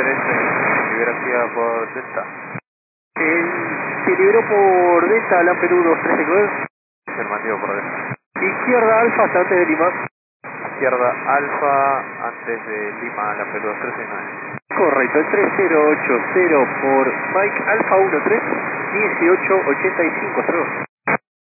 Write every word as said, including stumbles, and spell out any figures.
trece, liberación por Delta. El, se liberó por Delta, la Perú dos trece nueve. Afirmativo por Delta. Izquierda Alfa hasta antes de Lima. Izquierda Alfa, antes de Lima, la Perú dos trece nueve. Correcto, el tres cero ocho cero por Mike Alfa uno tres, dieciocho ochenta y cinco, hasta luego.